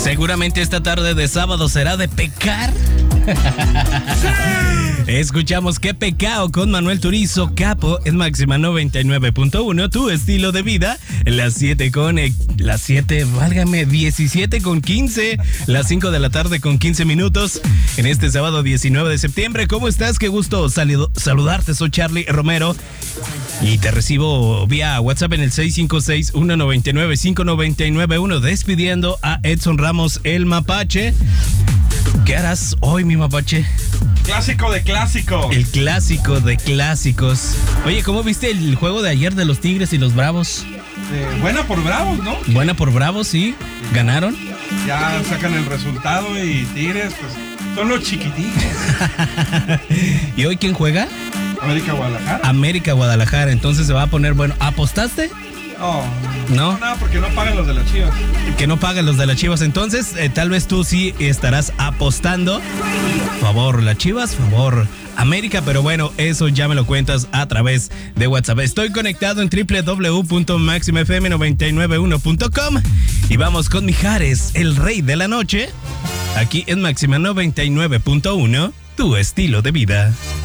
Seguramente esta tarde de sábado será de pecar. Escuchamos Qué Pecado con Manuel Turizo, Capo, en Máxima 99.1, tu estilo de vida. Las 17 con 15, las 5 de la tarde con 15 minutos, en este sábado 19 de septiembre. ¿Cómo estás? Qué gusto saludarte, soy Charlie Romero y te recibo vía WhatsApp en el 656-199-5991, despidiendo a Edson Ramos, el Mapache. ¿Qué harás hoy, mi Mapache? Clásico de clásicos. El clásico de clásicos. Oye, ¿cómo viste el juego de ayer de los Tigres y los Bravos? Buena por Bravos, ¿no? Buena por Bravos, sí. Ganaron. Ya sacan el resultado y Tigres, pues, son los chiquititos. ¿Y hoy quién juega? América Guadalajara. América Guadalajara, entonces se va a poner bueno. ¿Apostaste? No, porque no pagan los de las Chivas. Que no pagan los de las Chivas, entonces tal vez tú sí estarás apostando. Favor las Chivas, favor América, pero bueno, eso ya me lo cuentas a través de WhatsApp. Estoy conectado en www.maximafm991.com y vamos con Mijares, el rey de la noche, aquí en Máxima 99.1, tu estilo de vida.